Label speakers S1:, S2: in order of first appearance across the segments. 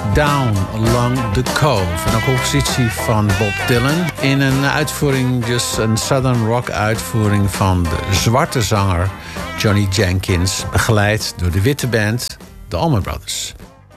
S1: Down Along the Cove. Een compositie van Bob Dylan. In een uitvoering, dus een Southern Rock uitvoering van de zwarte zanger Johnny Jenkins. Begeleid door de witte band, de Allman Brothers.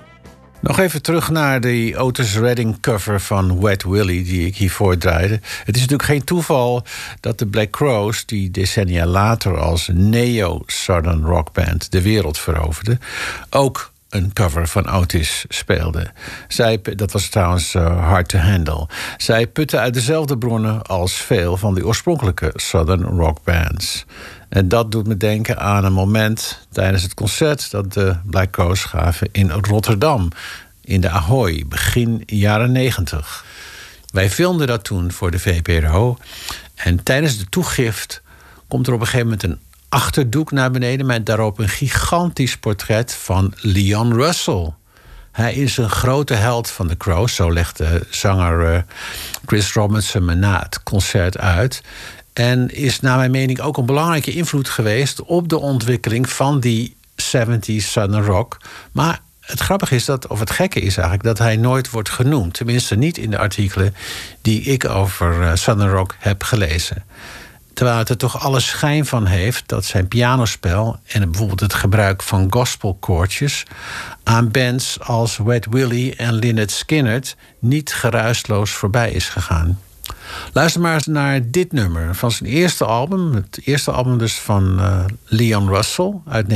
S1: Nog even terug naar de Otis Redding cover van Wet Willie die ik hiervoor draaide. Het is natuurlijk geen toeval dat de Black Crowes, die decennia later als neo-Southern Rock Band de wereld veroverde, ook een cover van Otis speelden. Dat was trouwens Hard to Handle. Zij putten uit dezelfde bronnen als veel van de oorspronkelijke Southern Rock Bands. En dat doet me denken aan een moment tijdens het concert dat de Black Crowes gaven in Rotterdam, in de Ahoy, begin jaren 90. Wij filmden dat toen voor de VPRO. En tijdens de toegift komt er op een gegeven moment een achterdoek naar beneden met daarop een gigantisch portret van Leon Russell. Hij is een grote held van de Crowes, zo legde zanger Chris Robinson me na het concert uit. En is naar mijn mening ook een belangrijke invloed geweest op de ontwikkeling van die 70s Southern Rock. Maar het grappige is dat, of het gekke is eigenlijk, dat hij nooit wordt genoemd. Tenminste niet in de artikelen die ik over Southern Rock heb gelezen. Terwijl het er toch alle schijn van heeft dat zijn pianospel en bijvoorbeeld het gebruik van gospelkoortjes aan bands als Wet Willie en Lynyrd Skynyrd niet geruisloos voorbij is gegaan. Luister maar eens naar dit nummer van zijn eerste album. Het eerste album dus van Leon Russell uit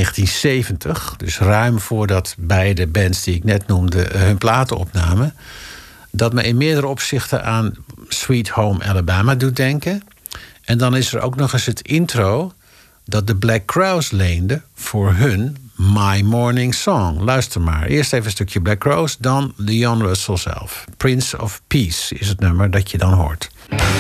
S1: 1970. Dus ruim voordat beide bands die ik net noemde hun platen opnamen. Dat me in meerdere opzichten aan Sweet Home Alabama doet denken. En dan is er ook nog eens het intro dat de Black Crowes leenden voor hun My Morning Song. Luister maar. Eerst even een stukje Black Crowes, dan Leon Russell zelf. Prince of Peace is het nummer dat je dan hoort.